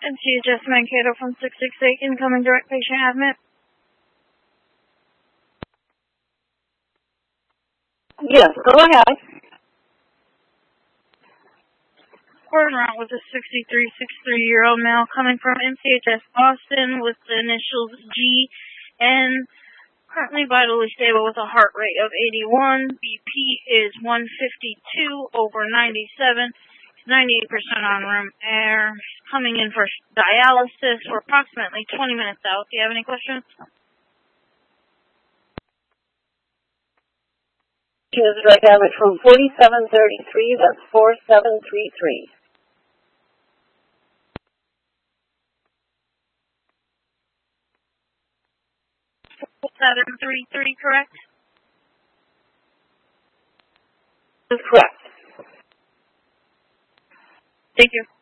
MCHS Mankato from 668, incoming direct patient admit. Yes, go ahead. Quarter route was a 63-year-old male coming from MCHS Boston with the initials G and currently vitally stable with a heart rate of 81. BP is 152 over 97. 98% on room air. Coming in for dialysis. We're approximately 20 minutes out. Do you have any questions? Choose direct admit from 4733. That's 4733. 733, correct? That's correct. Thank you.